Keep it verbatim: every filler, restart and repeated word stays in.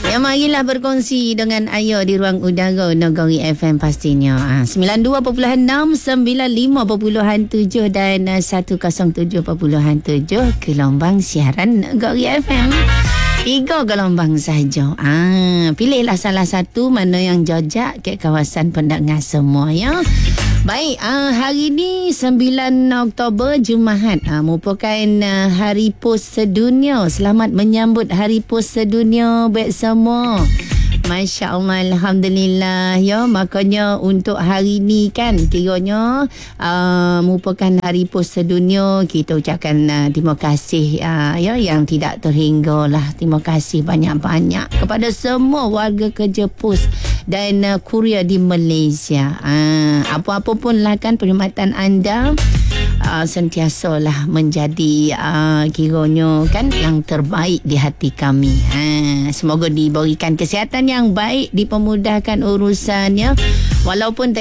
Ya, marilah berkongsi dengan Ayo di ruang udara Negeri F M pastinya. Ha, sembilan puluh dua perpuluhan enam, sembilan puluh lima perpuluhan tujuh dan seratus tujuh perpuluhan tujuh gelombang siaran Negeri F M. Tiga gelombang saja. Ah, pilihlah salah satu mana yang jojak ke kawasan pendengar semua ya. Baik, uh, hari ini sembilan Oktober Jumaat uh, merupakan uh, Hari Pos Sedunia. Selamat menyambut Hari Pos Sedunia baik semua. Masya Allah, Alhamdulillah ya. Makanya untuk hari ni kan kiranya uh, merupakan Hari Pos Sedunia. Kita ucapkan uh, terima kasih uh, ya yang tidak terhingga lah. Terima kasih banyak-banyak kepada semua warga kerja pos dan uh, kurier di Malaysia. Uh, apa-apa pun lah kan perkhidmatan anda uh, sentiasalah menjadi uh, kiranya kan yang terbaik di hati kami. Uh, semoga diberikan kesihatan yang baik, dipermudahkan urusannya walaupun